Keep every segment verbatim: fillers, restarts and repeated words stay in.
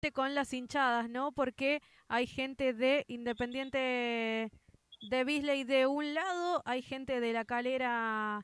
justamente con las hinchadas, ¿no? Porque hay gente de Independiente de Beasley de un lado, hay gente de La Calera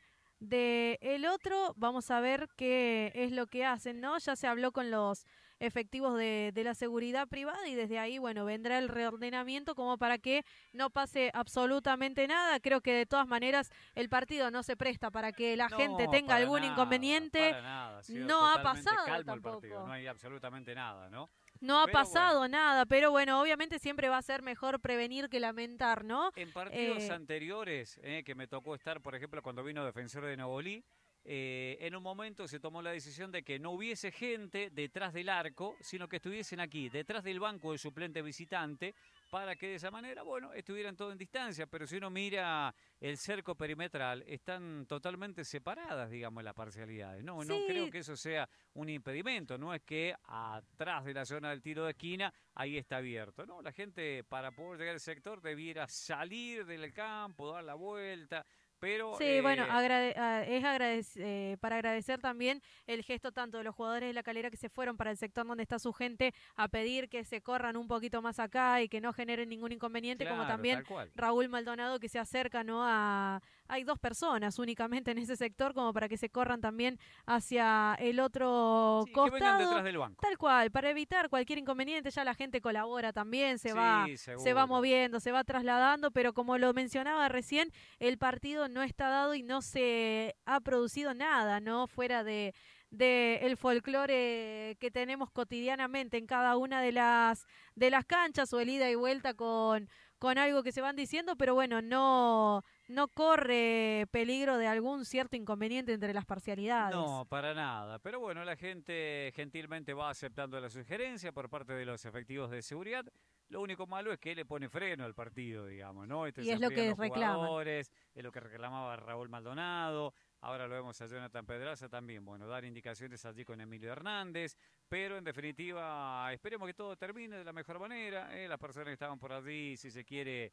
de el otro. Vamos a ver qué es lo que hacen, ¿no? Ya se habló con los efectivos de, de la seguridad privada y desde ahí, bueno, vendrá el reordenamiento como para que no pase absolutamente nada. Creo que de todas maneras el partido no se presta para que la gente No, tenga para algún nada, inconveniente. para nada. Ha sido No ha totalmente pasado calmo el partido, no tampoco. hay absolutamente nada, ¿no? No ha Pero bueno, pasado nada, pero bueno, obviamente siempre va a ser mejor prevenir que lamentar, ¿no? en partidos Eh, anteriores, eh, que me tocó estar, por ejemplo, cuando vino Defensor de Novolí, eh, en un momento se tomó la decisión de que no hubiese gente detrás del arco, sino que estuviesen aquí, detrás del banco del suplente visitante, para que de esa manera, bueno, estuvieran todos en distancia. Pero si uno mira el cerco perimetral, están totalmente separadas, digamos, las parcialidades. No, no creo sí, que eso sea un impedimento. No es que atrás de la zona del tiro de esquina ahí está abierto. No, la gente para poder llegar al sector debiera salir del campo, dar la vuelta. Pero sí, bueno, eh, agrade- ah, es agradec- eh, para agradecer también el gesto tanto de los jugadores de La Calera que se fueron para el sector donde está su gente a pedir que se corran un poquito más acá y que no generen ningún inconveniente, como claro, también tal cual. Raúl Maldonado que se acerca, ¿no? A... Hay dos personas únicamente en ese sector como para que se corran también hacia el otro Sí, que vengan costado, detrás del banco. tal cual, para evitar cualquier inconveniente. Ya la gente colabora también, se va, Sí, se va seguro. moviendo, se va trasladando, pero como lo mencionaba recién, el partido no está dado y no se ha producido nada, ¿no? Fuera de, de el folclore que tenemos cotidianamente en cada una de las de las canchas o el ida y vuelta con con algo que se van diciendo, pero bueno, no no corre peligro de algún cierto inconveniente entre las parcialidades. No, para nada. Pero bueno, la gente gentilmente va aceptando la sugerencia por parte de los efectivos de seguridad. Lo único malo es que le pone freno al partido, digamos, ¿no? Este Y se es lo enfrían que los reclaman. jugadores, es lo que reclamaba Raúl Maldonado. Ahora lo vemos a Jonathan Pedraza también. Bueno, dar indicaciones allí con Emilio Hernández. Pero en definitiva, esperemos que todo termine de la mejor manera. ¿eh? Las personas que estaban por allí, si se quiere,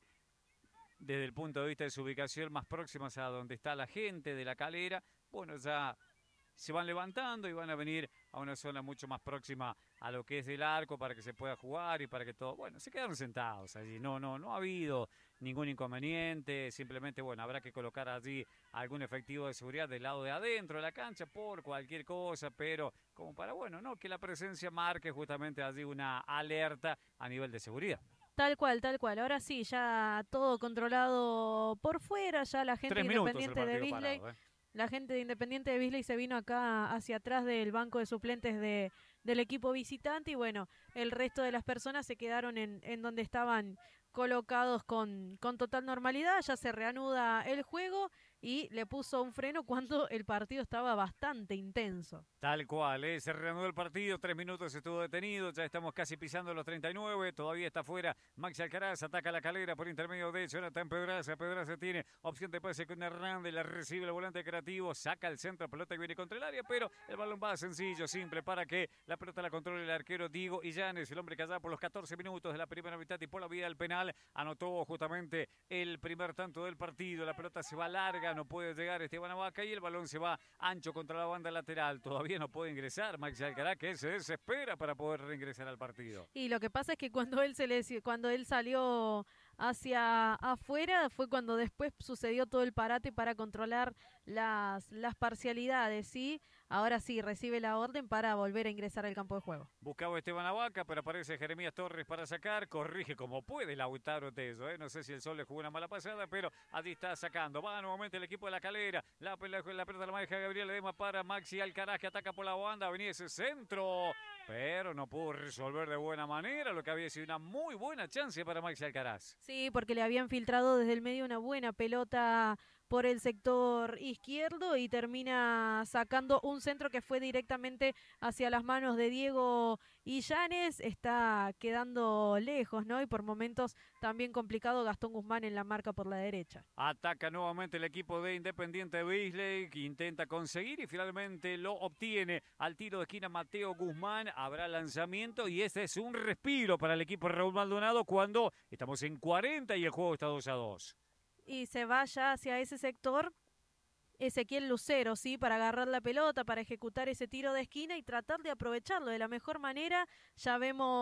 desde el punto de vista de su ubicación más próximas a donde está la gente de La Calera, bueno, ya se van levantando y van a venir a una zona mucho más próxima a lo que es el arco para que se pueda jugar y para que todo, bueno, se quedaron sentados allí, no, no, no ha habido ningún inconveniente, simplemente, bueno, habrá que colocar allí algún efectivo de seguridad del lado de adentro de la cancha por cualquier cosa, pero como para, bueno, no, que la presencia marque justamente allí una alerta a nivel de seguridad. Tal cual, tal cual. Ahora sí, ya todo controlado por fuera, ya la gente Tres minutos el independiente de partido Beasley, parado, ¿eh? la gente de Independiente de Beasley se vino acá hacia atrás del banco de suplentes de, del equipo visitante y bueno, el resto de las personas se quedaron en, en donde estaban colocados con, con total normalidad. Ya se reanuda el juego y le puso un freno cuando el partido estaba bastante intenso. Tal cual, ¿eh? Se reanudó el partido, tres minutos estuvo detenido, ya estamos casi pisando los treinta y nueve, todavía está fuera Maxi Alcaraz, ataca la Calera por intermedio de Jonathan Pedraza, Pedraza tiene opción de pase con Hernández, la recibe el volante creativo, saca el centro, pelota que viene contra el área, pero el balón va sencillo, simple, para que la pelota la controle el arquero Diego Illanes, el hombre que allá por los catorce minutos de la primera mitad y por la vía del penal, anotó justamente el primer tanto del partido, la pelota se va larga, no puede llegar Esteban Avaca y el balón se va ancho contra la banda lateral, todavía no puede ingresar Maxi Alcaraz, que se desespera para poder reingresar al partido. Y lo que pasa es que cuando él se lesi- cuando él salió hacia afuera fue cuando después sucedió todo el parate para controlar las, las parcialidades, ¿sí? Ahora sí recibe la orden para volver a ingresar al campo de juego. Buscaba Esteban Avaca, pero aparece Jeremías Torres para sacar. Corrige como puede Lautaro Teso. ¿eh? No sé si el Sol le jugó una mala pasada, pero allí está sacando. Va nuevamente el equipo de La Calera. La, la, la pelota la maneja Gabriel Edema para Maxi Alcaraz, que ataca por la banda. Venía ese centro, pero no pudo resolver de buena manera, lo que había sido una muy buena chance para Maxi Alcaraz. Sí, porque le habían filtrado desde el medio una buena pelota por el sector izquierdo y termina sacando un centro que fue directamente hacia las manos de Diego Illanes. Está quedando lejos, ¿no? Y por momentos también complicado Gastón Guzmán en la marca por la derecha. Ataca nuevamente el equipo de Independiente Beasley, que intenta conseguir y finalmente lo obtiene. Al tiro de esquina Mateo Guzmán, habrá lanzamiento y este es un respiro para el equipo de Raúl Maldonado cuando estamos en cuarenta y el juego está dos a dos. Y se vaya hacia ese sector Ezequiel Lucero, sí, para agarrar la pelota, para ejecutar ese tiro de esquina y tratar de aprovecharlo de la mejor manera. Ya vemos